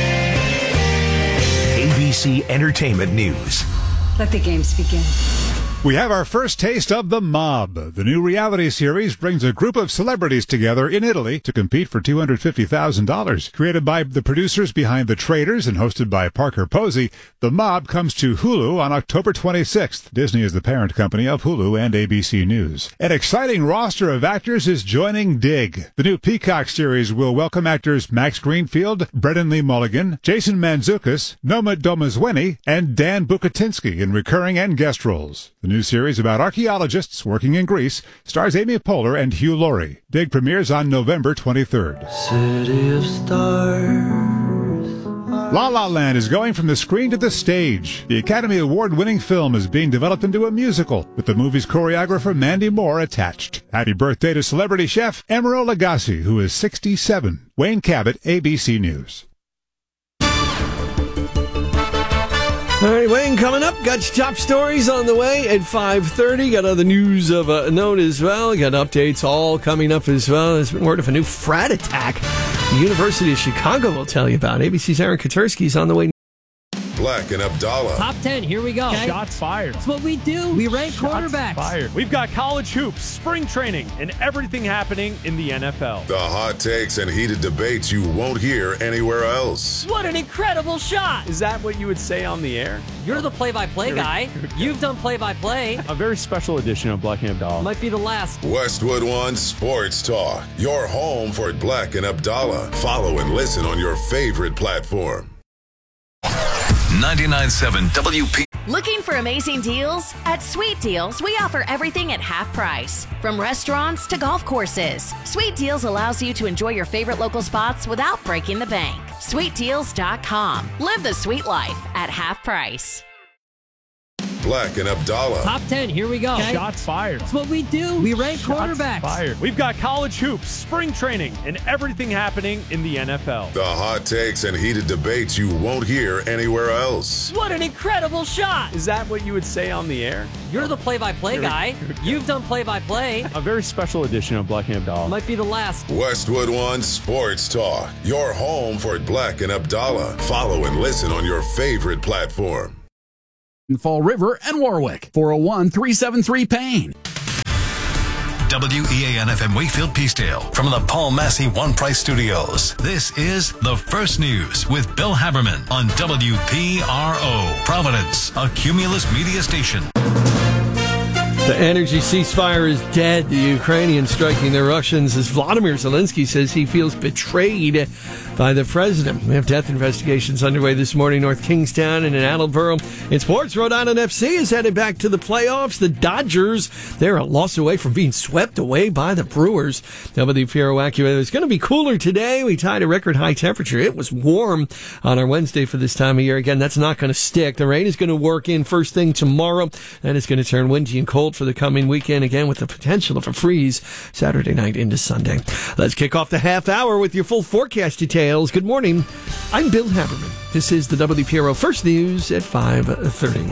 ABC Entertainment News. Let the games begin. We have our first taste of The Mob. The new reality series brings a group of celebrities together in Italy to compete for $250,000. Created by the producers behind The Traitors and hosted by Parker Posey, The Mob comes to Hulu on October 26th. Disney is the parent company of Hulu and ABC News. An exciting roster of actors is joining Dig. The new Peacock series will welcome actors Max Greenfield, Brendan Lee Mulligan, Jason Mantzoukas, Noma Domazweni, and Dan Bukatinsky in recurring and guest roles. The new series about archaeologists working in Greece stars Amy Poehler and Hugh Laurie. Dig premieres on November 23rd. City of Stars. La La Land is going from the screen to the stage. The Academy Award-winning film is being developed into a musical, with the movie's choreographer Mandy Moore attached. Happy birthday to celebrity chef Emeril Lagasse, who is 67. Wayne Cabot, ABC News. All right, Wayne, coming up. Got your top stories on the way at 5:30. Got other news of note as well. Got updates all coming up as well. There's been word of a new frat attack. The University of Chicago will tell you about. ABC's Aaron Katersky's on the way. Black and Abdallah. Top 10, here we go. Okay. Shots fired. That's what we do. We rank quarterbacks. Fired. We've got college hoops, spring training, and everything happening in the NFL. The hot takes and heated debates you won't hear anywhere else. What an incredible shot. Is that what you would say on the air? You're the play-by-play guy. You've done play-by-play. A very special edition of Black and Abdallah. Might be the last. Westwood One Sports Talk. Your home for Black and Abdallah. Follow and listen on your favorite platform. 99.7 WP. Looking for amazing deals? At Sweet Deals, we offer everything at half price. From restaurants to golf courses. Sweet Deals allows you to enjoy your favorite local spots without breaking the bank. SweetDeals.com. Live the sweet life at half price. Black and Abdallah. Top 10, here we go. Okay. Shots fired. That's what we do. We rank quarterbacks. Fired. We've got college hoops, spring training, and everything happening in the NFL. The hot takes and heated debates you won't hear anywhere else. What an incredible shot. Is that what you would say on the air? You're the play-by-play guy. You've done play-by-play. A very special edition of Black and Abdallah. Might be the last. Westwood One Sports Talk. Your home for Black and Abdallah. Follow and listen on your favorite platform. Fall River and Warwick. 401-373-PAIN. WEAN FM Wakefield Peacedale from the Paul Massey One Price Studios. This is The First News with Bill Haberman on WPRO. Providence, a Cumulus media station. The energy ceasefire is dead. The Ukrainians striking the Russians as Vladimir Zelensky says he feels betrayed by the president. We have death investigations underway this morning, North Kingstown and in Attleboro. In sports, Rhode Island FC is headed back to the playoffs. The Dodgers, they're a loss away from being swept away by the Brewers. WPRO AccuWeather. It's going to be cooler today. We tied a record high temperature. It was warm on our Wednesday for this time of year. Again, that's not going to stick. The rain is going to work in first thing tomorrow, and it's going to turn windy and cold for the coming weekend, again with the potential of a freeze Saturday night into Sunday. Let's kick off the half hour with your full forecast details. Good morning. I'm Bill Haberman. This is the WPRO First News at 5:30.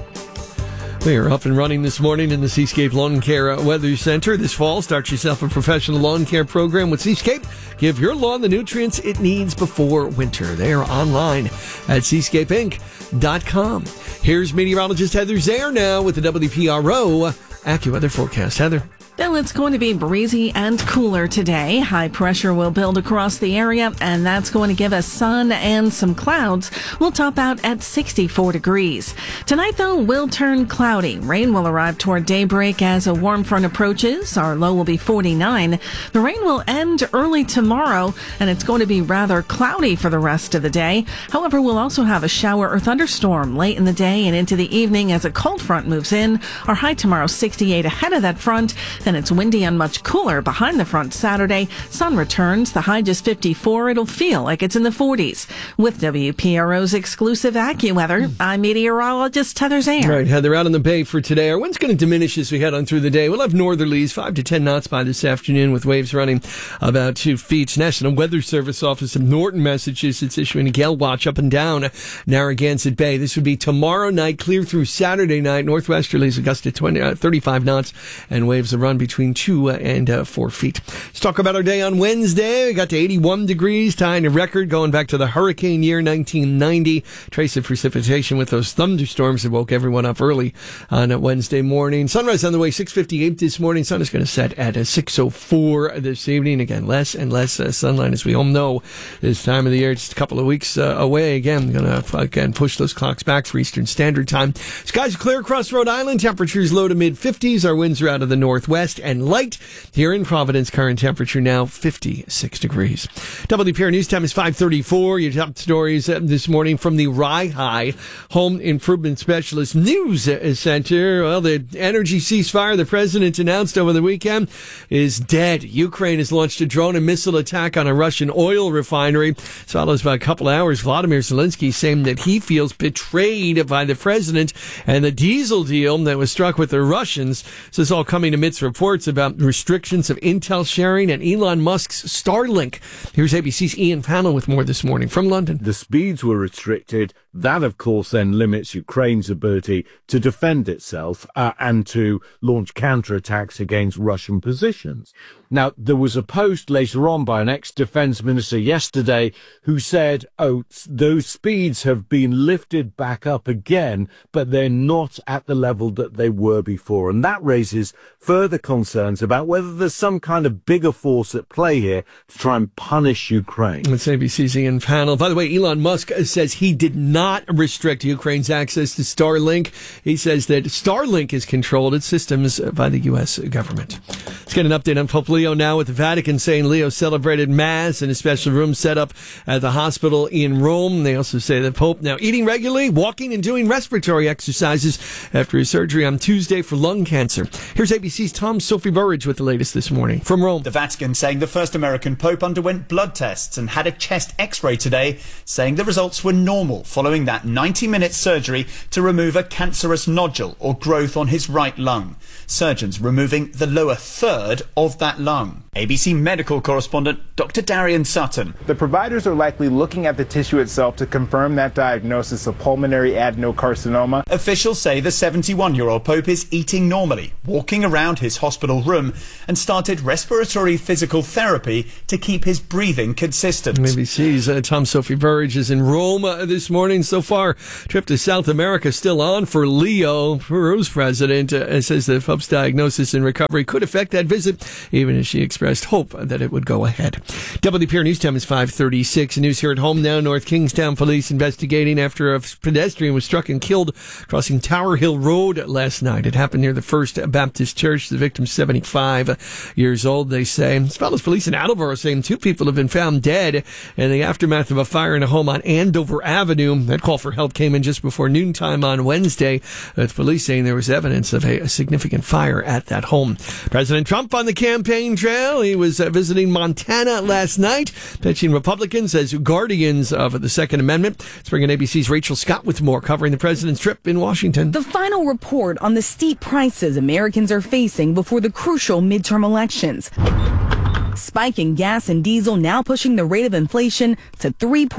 We are up and running this morning in the Seascape Lawn Care Weather Center. This fall, start yourself a professional lawn care program with Seascape. Give your lawn the nutrients it needs before winter. They are online at seascapeinc.com. Here's meteorologist Heather Zayer now with the WPRO AccuWeather forecast. Heather. Bill, it's going to be breezy and cooler today. High pressure will build across the area, and that's going to give us sun and some clouds. We'll top out at 64 degrees. Tonight, though, will turn cloudy. Rain will arrive toward daybreak as a warm front approaches. Our low will be 49. The rain will end early tomorrow, and it's going to be rather cloudy for the rest of the day. However, we'll also have a shower or thunderstorm late in the day and into the evening as a cold front moves in. Our high tomorrow, 68 ahead of that front. Then it's windy and much cooler behind the front Saturday. Sun returns. The high just 54. It'll feel like it's in the 40s. With WPRO's exclusive AccuWeather, I'm meteorologist Heather Zayer. Right, Heather, out on the bay for today. Our wind's going to diminish as we head on through the day. We'll have northerlies, 5 to 10 knots by this afternoon, with waves running about 2 feet. National Weather Service office of Norton, Massachusetts, issuing a gale watch up and down Narragansett Bay. This would be tomorrow night, clear through Saturday night. Northwesterlies, a gust of 35 knots, and waves are running run between 2 and 4 feet. Let's talk about our day on Wednesday. We got to 81 degrees, tying a record going back to the hurricane year 1990. Trace of precipitation with those thunderstorms that woke everyone up early on a Wednesday morning. Sunrise on the way, 6:58 this morning. Sun is going to set at 6:04 this evening. Again, less and less sunlight, as we all know, this time of the year. Just a couple of weeks away. Again, going to again push those clocks back for Eastern Standard Time. Skies are clear across Rhode Island. Temperatures low to mid-50s. Our winds are out of the northwest and light. Here in Providence, current temperature now 56 degrees. WPR News Time is 5:34. Your top stories this morning from the Rye High Home Improvement Specialist News Center. Well, the energy ceasefire the president announced over the weekend is dead. Ukraine has launched a drone and missile attack on a Russian oil refinery. This follows by a couple hours. Vladimir Zelensky saying that he feels betrayed by the president and the diesel deal that was struck with the Russians. This is all coming amidst reports about restrictions of intel sharing and Elon Musk's Starlink. Here's ABC's Ian Pannell with more this morning from London. The speeds were restricted. That, of course, then limits Ukraine's ability to defend itself and to launch counterattacks against Russian positions. Now, there was a post later on by an ex-defense minister yesterday who said, those speeds have been lifted back up again, but they're not at the level that they were before. And that raises further concerns about whether there's some kind of bigger force at play here to try and punish Ukraine. It's ABC's Ian Pannell. By the way, Elon Musk says he did not restrict Ukraine's access to Starlink. He says that Starlink is controlled, its systems, by the U.S. government. Let's get an update on Pope Leo now, with the Vatican saying Leo celebrated Mass in a special room set up at the hospital in Rome. They also say the Pope now eating regularly, walking and doing respiratory exercises after his surgery on Tuesday for lung cancer. Here's ABC's Tom Sophie Burridge with the latest this morning from Rome. The Vatican saying the first American Pope underwent blood tests and had a chest x-ray today, saying the results were normal following that 90-minute surgery to remove a cancerous nodule or growth on his right lung. Surgeons removing the lower third of that lung. ABC medical correspondent Dr. Darian Sutton. The providers are likely looking at the tissue itself to confirm that diagnosis of pulmonary adenocarcinoma. Officials say the 71-year-old Pope is eating normally, walking around his hospital room, and started respiratory physical therapy to keep his breathing consistent. ABC's Tom Sophie Burridge is in Rome this morning. So far, trip to South America still on for Leo. Peru's president says the Pope's diagnosis and recovery could affect that visit, even as she expressed hope that it would go ahead. WPR News Time is 5:36. News here at home now. North Kingstown police investigating after a pedestrian was struck and killed crossing Tower Hill Road last night. It happened near the First Baptist Church. The victim's 75 years old, they say. As well as police in Attleboro saying 2 people have been found dead in the aftermath of a fire in a home on Andover Avenue. That call for help came in just before noontime on Wednesday, with police saying there was evidence of a significant fire at that home. President Trump on the campaign trail. He was visiting Montana last night, pitching Republicans as guardians of the Second Amendment. Let's bring in ABC's Rachel Scott with more, covering the president's trip in Washington. The final report on the steep prices Americans are facing before the crucial midterm elections. Spiking gas and diesel now pushing the rate of inflation to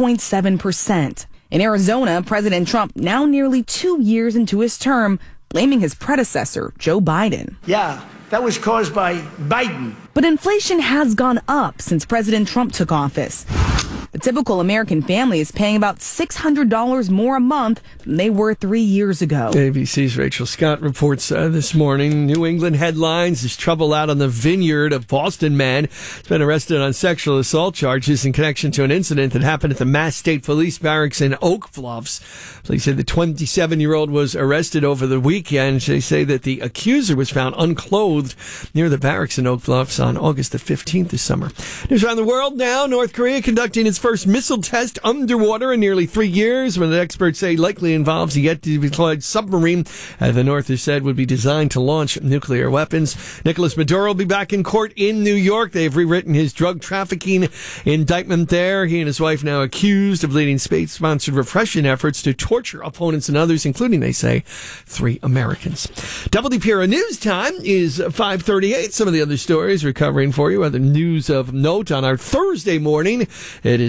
3.7%. In Arizona, President Trump, now nearly 2 years into his term, blaming his predecessor, Joe Biden. Yeah, that was caused by Biden. But inflation has gone up since President Trump took office. The typical American family is paying about $600 more a month than they were 3 years ago. ABC's Rachel Scott reports this morning. New England headlines. There's trouble out on the Vineyard. A Boston man has been arrested on sexual assault charges in connection to an incident that happened at the Mass State Police Barracks in Oak Bluffs. Police said the 27-year-old was arrested over the weekend. They say that the accuser was found unclothed near the barracks in Oak Bluffs on August the 15th this summer. News around the world now. North Korea conducting its first missile test underwater in nearly 3 years, when the experts say likely involves a yet-to-be-deployed submarine the North has said would be designed to launch nuclear weapons. Nicolas Maduro will be back in court in New York. They've rewritten his drug trafficking indictment there. He and his wife now accused of leading state-sponsored repression efforts to torture opponents and others, including, they say, 3 Americans. WPRO News Time is 5:38. Some of the other stories we're covering for you. Other news of note on our Thursday morning. It is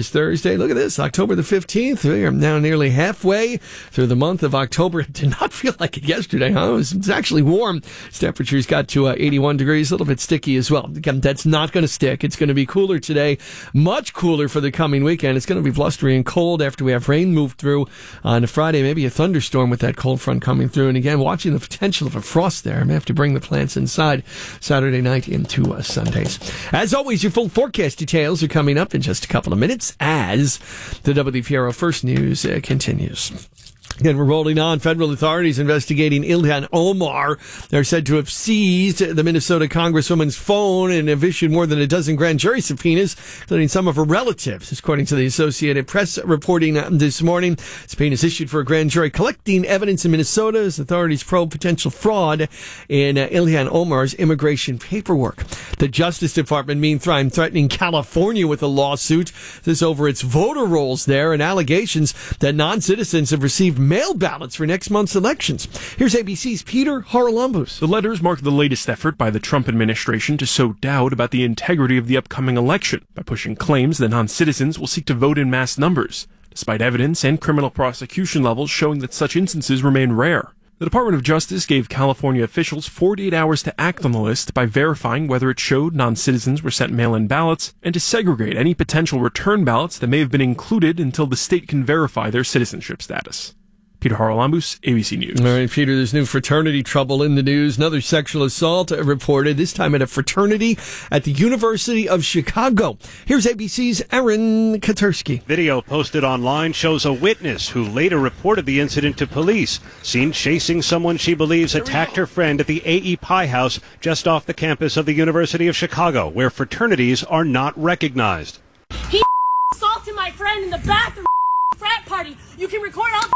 is Thursday. Look at this, October the 15th. We are now nearly halfway through the month of October. It did not feel like it yesterday, huh? It was actually warm. Temperatures got to 81 degrees, a little bit sticky as well. Again, that's not going to stick. It's going to be cooler today, much cooler for the coming weekend. It's going to be blustery and cold after we have rain move through on Friday, maybe a thunderstorm with that cold front coming through. And again, watching the potential of a frost there. I may have to bring the plants inside Saturday night into Sundays. As always, your full forecast details are coming up in just a couple of minutes as the WPRO First News continues. Again, we're rolling on. Federal authorities investigating Ilhan Omar. They're said to have seized the Minnesota Congresswoman's phone and have issued more than a dozen grand jury subpoenas, including some of her relatives, according to the Associated Press reporting this morning. Subpoenas issued for a grand jury collecting evidence in Minnesota as authorities probe potential fraud in Ilhan Omar's immigration paperwork. The Justice Department, meantime, threatening California with a lawsuit. This over its voter rolls there and allegations that non-citizens have received mail ballots for next month's elections. Here's ABC's Peter Haralambous. The letters mark the latest effort by the Trump administration to sow doubt about the integrity of the upcoming election by pushing claims that non-citizens will seek to vote in mass numbers, despite evidence and criminal prosecution levels showing that such instances remain rare. The Department of Justice gave California officials 48 hours to act on the list by verifying whether it showed non-citizens were sent mail-in ballots and to segregate any potential return ballots that may have been included until the state can verify their citizenship status. Peter Haralambous, ABC News. All right, Peter, there's new fraternity trouble in the news. Another sexual assault reported, this time at a fraternity at the University of Chicago. Here's ABC's Aaron Katursky. Video posted online shows a witness who later reported the incident to police, seen chasing someone she believes attacked her friend at the A.E. Pie House just off the campus of the University of Chicago, where fraternities are not recognized. He assaulted my friend in the bathroom frat party. You can record all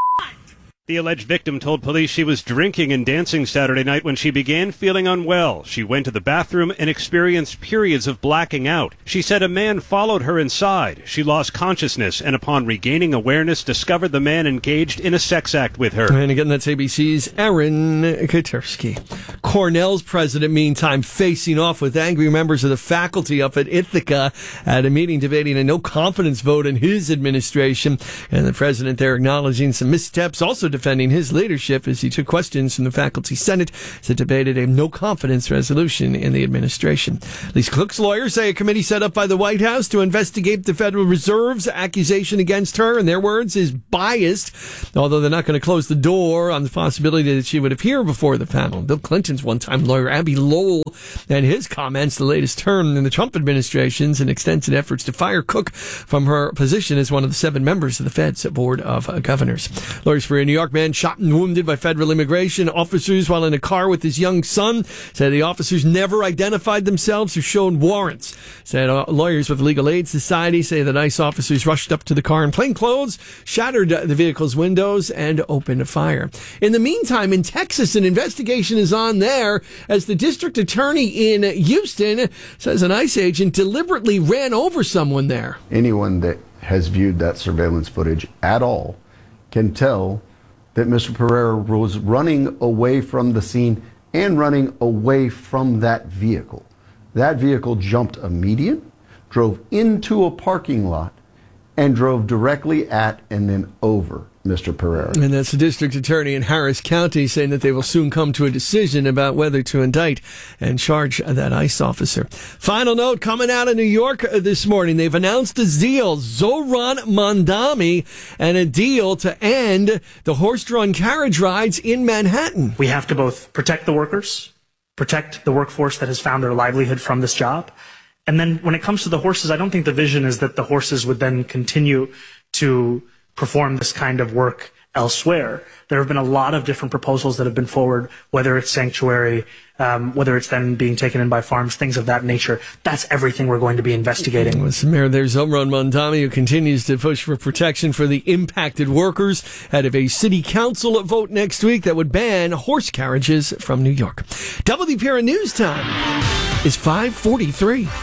The alleged victim told police she was drinking and dancing Saturday night when she began feeling unwell. She went to the bathroom and experienced periods of blacking out. She said a man followed her inside. She lost consciousness and upon regaining awareness discovered the man engaged in a sex act with her. And again, that's ABC's Aaron Katursky. Cornell's president, meantime, facing off with angry members of the faculty up at Ithaca at a meeting debating a no-confidence vote in his administration. And the president there acknowledging some missteps, also defending his leadership as he took questions from the faculty senate as it debated a no-confidence resolution in the administration. Lisa Cook's lawyers say a committee set up by the White House to investigate the Federal Reserve's accusation against her, in their words, is biased, although they're not going to close the door on the possibility that she would appear before the panel. Bill Clinton's one-time lawyer, Abby Lowell, and his comments the latest term in the Trump administration's and extensive efforts to fire Cook from her position as one of the 7 members of the Fed's Board of Governors. Lawyers for a New York man shot and wounded by federal immigration officers while in a car with his young son said the officers never identified themselves or showed warrants. Said lawyers with Legal Aid Society say that ICE officers rushed up to the car in plain clothes, shattered the vehicle's windows, and opened fire. In the meantime, in Texas, an investigation is on there as the district attorney in Houston says an ICE agent deliberately ran over someone there. Anyone that has viewed that surveillance footage at all can tell that Mr. Pereira was running away from the scene and running away from that vehicle. That vehicle jumped a median, drove into a parking lot, and drove directly at and then over Mr. Pereira. And that's the district attorney in Harris County saying that they will soon come to a decision about whether to indict and charge that ICE officer. Final note coming out of New York this morning. They've announced a deal, Zohran Mamdani, and a deal to end the horse-drawn carriage rides in Manhattan. We have to both protect the workers, protect the workforce that has found their livelihood from this job. And then when it comes to the horses, I don't think the vision is that the horses would then continue to perform this kind of work elsewhere. There have been a lot of different proposals that have been forward, whether it's sanctuary, whether it's then being taken in by farms, things of that nature. That's everything we're going to be investigating. With Mayor there's Zohran Mamdani, who continues to push for protection for the impacted workers ahead of a city council vote next week that would ban horse carriages from New York. WPRO News Time is 5:43.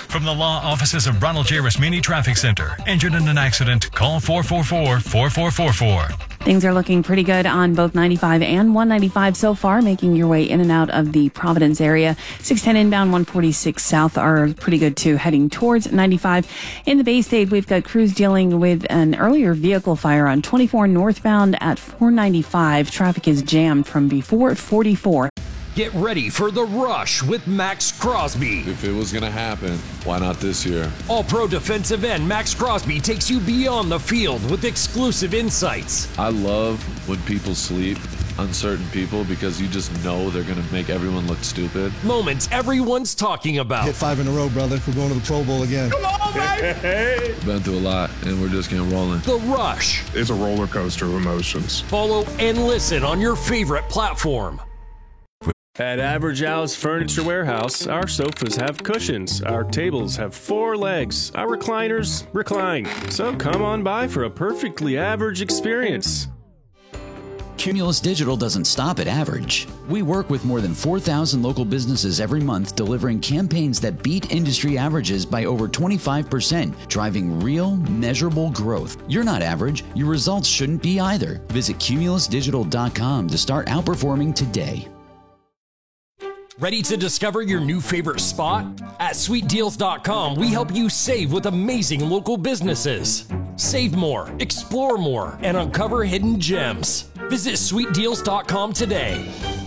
From the law offices of Ronald J. Rasmini Traffic Center. Injured in an accident? Call 444-4444. Things are looking pretty good on both 95 and 195 so far, making your way in and out of the Providence area. 610 inbound, 146 south are pretty good too, heading towards 95. In the Bay State, we've got crews dealing with an earlier vehicle fire on 24 northbound at 495. Traffic is jammed from before 44. Get ready for The Rush with Max Crosby. If it was going to happen, why not this year? All-pro defensive end Max Crosby takes you beyond the field with exclusive insights. I love when people sleep on certain people because you just know they're going to make everyone look stupid. Moments everyone's talking about. Hit 5 in a row, brother. We're going to the Pro Bowl again. Come on, baby! Been through a lot, and we're just getting rolling. The Rush. It's a roller coaster of emotions. Follow and listen on your favorite platform. At Average Al's Furniture Warehouse, our sofas have cushions, our tables have 4 legs, our recliners recline. So come on by for a perfectly average experience. Cumulus Digital doesn't stop at average. We work with more than 4,000 local businesses every month, delivering campaigns that beat industry averages by over 25%, driving real, measurable growth. You're not average. Your results shouldn't be either. Visit cumulusdigital.com to start outperforming today. Ready to discover your new favorite spot? At SweetDeals.com, we help you save with amazing local businesses. Save more, explore more, and uncover hidden gems. Visit SweetDeals.com today.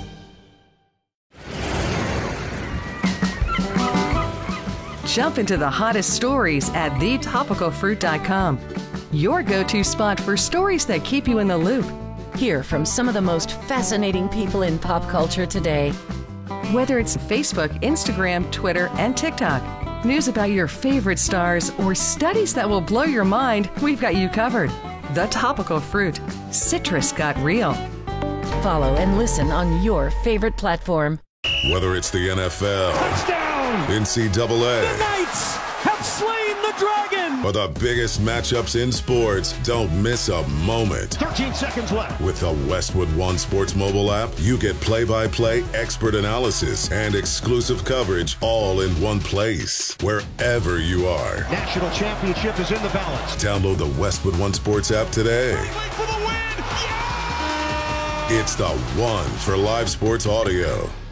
Jump into the hottest stories at thetopicalfruit.com. Your go-to spot for stories that keep you in the loop. Hear from some of the most fascinating people in pop culture today. Whether it's Facebook, Instagram, Twitter, and TikTok, news about your favorite stars, or studies that will blow your mind, we've got you covered. The Topical Fruit. Citrus got real. Follow and listen on your favorite platform. Whether it's the NFL, touchdown, NCAA, the Knights have slain the dragon, or the biggest matchups in sports, don't miss a moment. 13 seconds left. With the Westwood One Sports mobile app, you get play-by-play expert analysis and exclusive coverage all in one place, wherever you are. National championship is in the balance. Download the Westwood One Sports app today. For the win. Yeah! It's the one for live sports audio.